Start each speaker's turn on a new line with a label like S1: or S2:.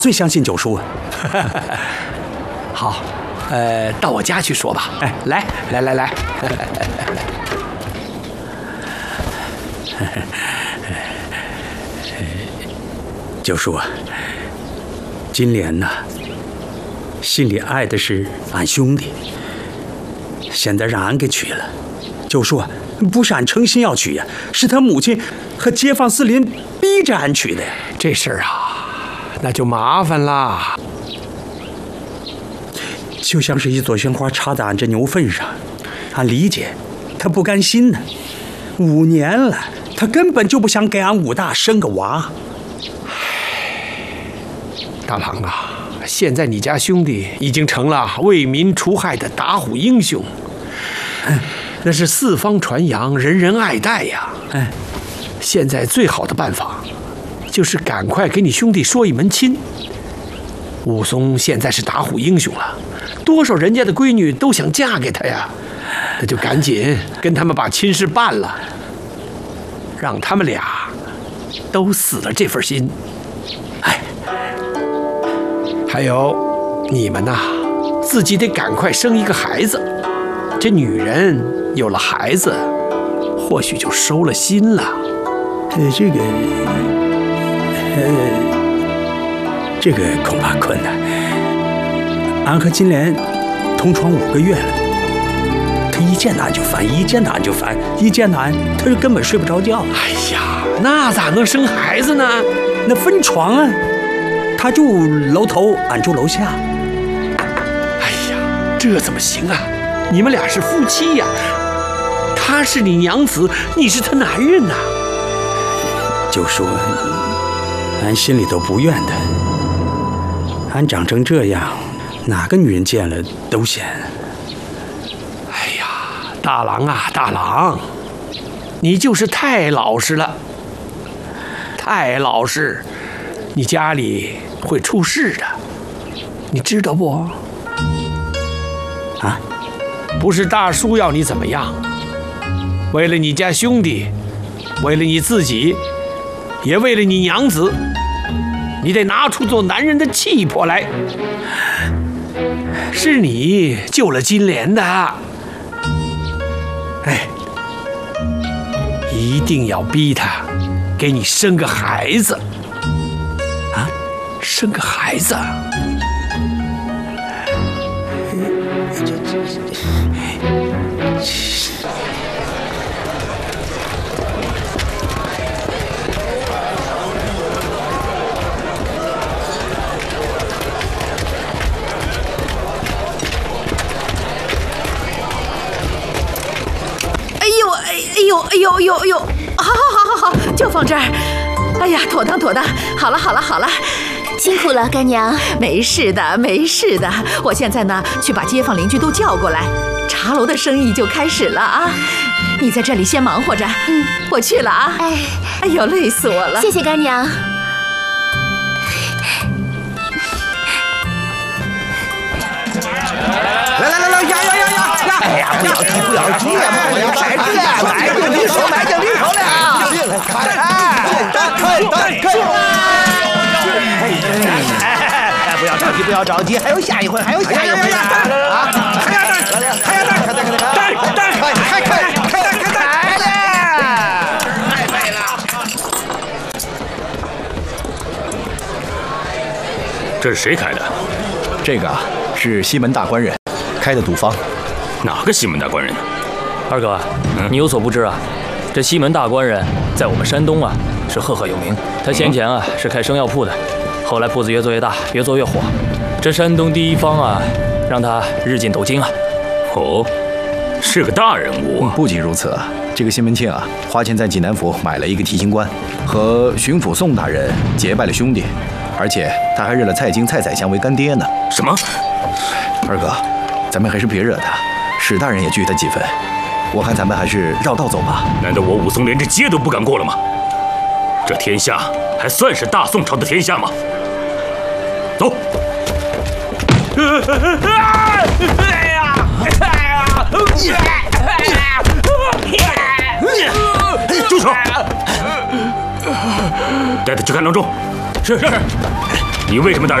S1: 最相信九叔。
S2: 好，到我家去说吧。哎，来。
S1: 九叔啊，金莲呐，心里爱的是俺兄弟，现在让俺给娶了。九叔啊，不是俺诚心要娶呀，是他母亲和街坊四邻逼着俺娶的呀。
S2: 这事儿啊，那就麻烦啦。
S1: 就像是一朵鲜花插在俺这牛粪上，俺理解，他不甘心呢。5年了，他根本就不想给俺武大生个娃。
S2: 大郎啊，现在你家兄弟已经成了为民除害的打虎英雄，那是四方传扬，人人爱戴呀。现在最好的办法，就是赶快给你兄弟说一门亲。武松现在是打虎英雄了，多少人家的闺女都想嫁给他呀，那就赶紧跟他们把亲事办了，让他们俩都死了这份心。还有你们呐，自己得赶快生一个孩子。这女人有了孩子，或许就收了心了。
S1: 这个恐怕困难。俺和金莲同床5个月了，他一见到俺就烦，一见到俺他就根本睡不着觉。
S2: 哎呀，那咋能生孩子呢？
S1: 那分床啊，他住楼头，俺住楼下。
S2: 哎呀，这怎么行啊？你们俩是夫妻呀，他是你娘子，你是他男人呐。
S1: 就说俺心里都不怨他，俺长成这样，哪个女人见了都嫌。
S2: 哎呀，大郎啊，大郎，你就是太老实了，太老实，你家里会出事的，你知道不？
S1: 啊，
S2: 不是大叔要你怎么样，为了你家兄弟，为了你自己，也为了你娘子，你得拿出做男人的气魄来。是你救了金莲的，哎，一定要逼他给你生个孩子啊，生个孩子。
S3: 哎呦，好，就放这儿。哎呀，妥当。好了，
S4: 辛苦了，干娘。
S3: 没事的。我现在呢，去把街坊邻居都叫过来，茶楼的生意就开始了啊。你在这里先忙活着，我去了啊。哎呦，累死我了。
S4: 谢谢干娘。
S5: 来呀！哎呀，不要急呀，我要买定离手了。不要着急，还有下一回啊！还要开了！
S6: 这是谁开的？
S7: 这个啊，是西门大官人开的赌坊。
S6: 哪个西门大官人？
S8: 二哥，你有所不知啊，这西门大官人在我们山东啊是赫赫有名。他先前啊是开生药铺的，后来铺子越做越大，越做越火。这山东第一方啊，让他日进斗金啊。
S6: 哦，是个大人物啊。
S7: 不仅如此，这个西门庆啊，花钱在济南府买了一个提刑官，和巡抚宋大人结拜了兄弟，而且他还认了蔡京、蔡宰相为干爹呢。
S6: 什么？
S7: 二哥，咱们还是别惹他。史大人也惧他几分，我看咱们还是绕道走吧。
S6: 难道我武松连这街都不敢过了吗？这天下还算是大宋朝的天下吗？走！住手！带他去看郎中。是。 你为什么打人？